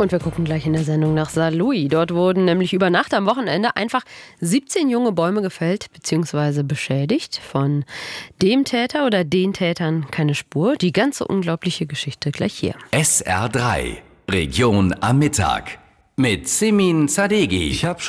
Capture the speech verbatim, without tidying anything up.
Und wir gucken gleich in der Sendung nach Saarlouis. Dort wurden nämlich über Nacht am Wochenende einfach siebzehn junge Bäume gefällt bzw. beschädigt. Von dem Täter oder den Tätern keine Spur. Die ganze unglaubliche Geschichte gleich hier. S R drei, Region am Mittag mit Simin Zadegi. Ich habe